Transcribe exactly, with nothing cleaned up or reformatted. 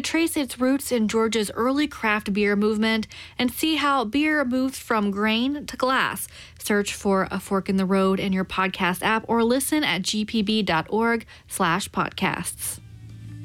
trace its roots in Georgia's early craft beer movement and see how beer moved from grain to glass. Search for A Fork in the Road in your podcast app or listen at g p b dot org slash podcasts.